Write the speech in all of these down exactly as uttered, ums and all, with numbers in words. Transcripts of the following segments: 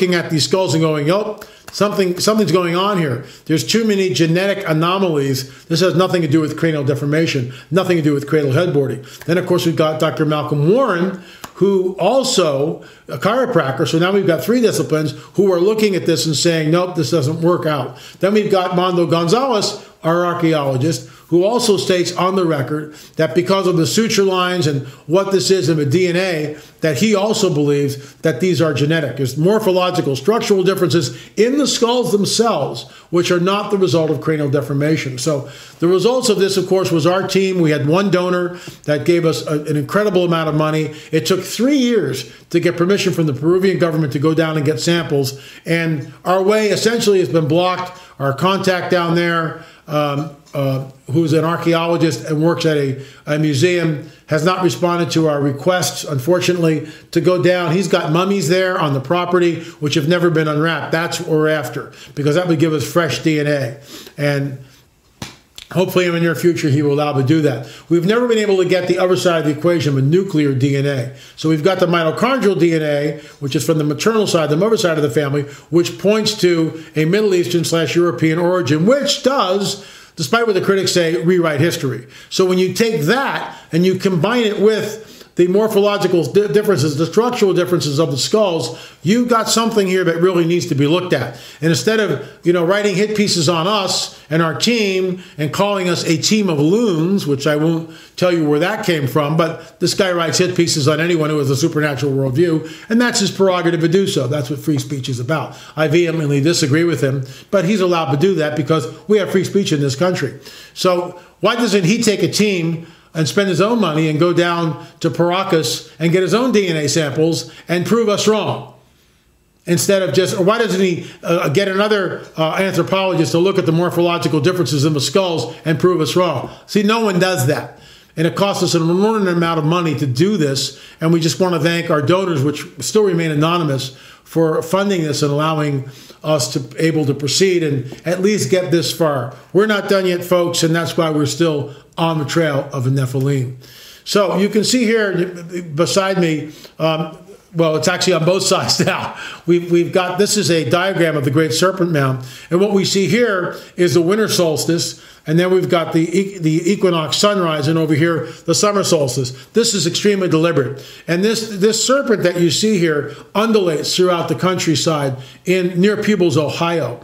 looking at these skulls and going, oh, something, something's going on here. There's too many genetic anomalies. This has nothing to do with cranial deformation, nothing to do with cradle headboarding. Then, of course, we've got Doctor Malcolm Warren, who also a chiropractor. So now we've got three disciplines who are looking at this and saying, nope, this doesn't work out. Then we've got Mondo Gonzalez, our archaeologist, who also states on the record that because of the suture lines and what this is in the D N A, that he also believes that these are genetic. There's morphological, structural differences in the skulls themselves, which are not the result of cranial deformation. So the results of this, of course, was our team. We had one donor that gave us a, an incredible amount of money. It took three years to get permission from the Peruvian government to go down and get samples. And our way essentially has been blocked. Our contact down there, um, uh, who's an archaeologist and works at a, a museum, has not responded to our requests, unfortunately, to go down. He's got mummies there on the property, which have never been unwrapped. That's what we're after, because that would give us fresh D N A. And hopefully in the near future, he will allow to do that. We've never been able to get the other side of the equation with nuclear D N A. So we've got the mitochondrial D N A, which is from the maternal side, the mother side of the family, which points to a Middle Eastern slash European origin, which does, despite what the critics say, rewrite history. So when you take that and you combine it with the morphological differences, the structural differences of the skulls, you've got something here that really needs to be looked at. And instead of, you know, writing hit pieces on us and our team and calling us a team of loons, which I won't tell you where that came from, but this guy writes hit pieces on anyone who has a supernatural worldview, and that's his prerogative to do so. That's what free speech is about. I vehemently disagree with him, but he's allowed to do that because we have free speech in this country. So why doesn't he take a team and spend his own money and go down to Paracas and get his own D N A samples and prove us wrong? Instead of just, or why doesn't he uh, get another uh, anthropologist to look at the morphological differences in the skulls and prove us wrong? See, no one does that. And it costs us an inordinate amount of money to do this. And we just want to thank our donors, which still remain anonymous, for funding this and allowing us to be able to proceed and at least get this far. We're not done yet, folks, and that's why we're still on the trail of a Nephilim. So you can see here beside me, um, well, it's actually on both sides now. We've, we've got, this is a diagram of the Great Serpent Mound. And what we see here is the winter solstice. And then we've got the, the equinox sunrise, and over here, the summer solstice. This is extremely deliberate. And this, this serpent that you see here undulates throughout the countryside in near Peebles, Ohio.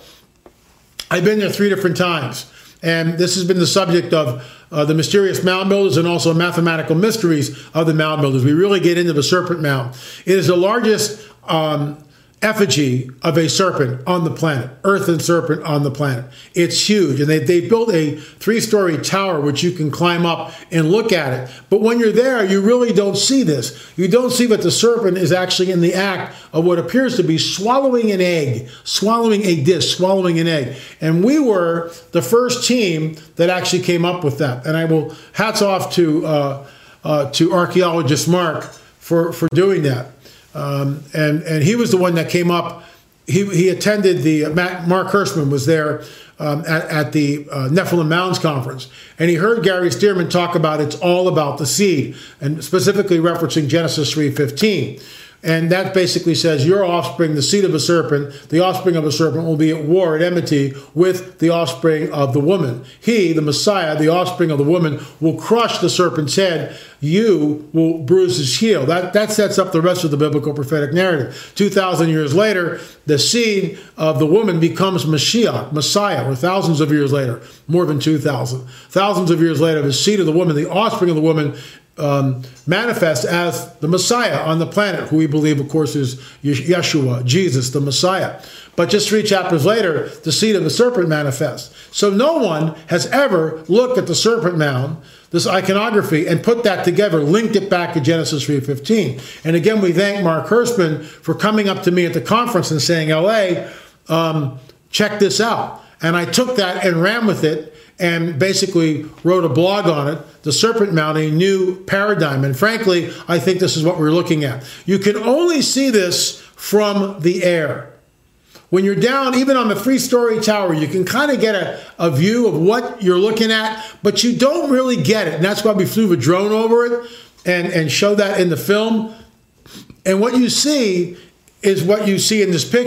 I've been there three different times. And this has been the subject of uh, the mysterious mound builders and also mathematical mysteries of the mound builders. We really get into the serpent mound. It is the largest um, effigy of a serpent on the planet, earthen serpent on the planet. It's huge. And they, they built a three-story tower which you can climb up and look at it. But when you're there, you really don't see this. You don't see that the serpent is actually in the act of what appears to be swallowing an egg, swallowing a disc, swallowing an egg. And we were the first team that actually came up with that. And I will, hats off to, uh, uh, to archaeologist Mark for, for doing that. Um, and, and he was the one that came up. He, he attended the, uh, Mark Hirschman was there um, at, at the uh, Nephilim Mounds Conference. And he heard Gary Stearman talk about it's all about the seed, and specifically referencing Genesis three fifteen. And that basically says your offspring, the seed of a serpent, the offspring of a serpent will be at war, at enmity with the offspring of the woman. He, the Messiah, the offspring of the woman, will crush the serpent's head. You will bruise his heel. That, that sets up the rest of the biblical prophetic narrative. two thousand years later, the seed of the woman becomes Mashiach, Messiah, or thousands of years later, more than two thousand. Thousands of years later, the seed of the woman, the offspring of the woman, Um, manifest as the Messiah on the planet, who we believe, of course, is Yeshua, Jesus, the Messiah. But just three chapters later, the seed of the serpent manifests. So no one has ever looked at the serpent mound, this iconography, and put that together, linked it back to Genesis three fifteen. And again, we thank Mark Hirschman for coming up to me at the conference and saying, L A, um, check this out. And I took that and ran with it and basically wrote a blog on it, The Serpent Mound, a New Paradigm. And frankly, I think this is what we're looking at. You can only see this from the air. When you're down, even on the three-story tower, you can kind of get a, a view of what you're looking at, but you don't really get it. And that's why we flew the drone over it and, and showed that in the film. And what you see is what you see in this picture.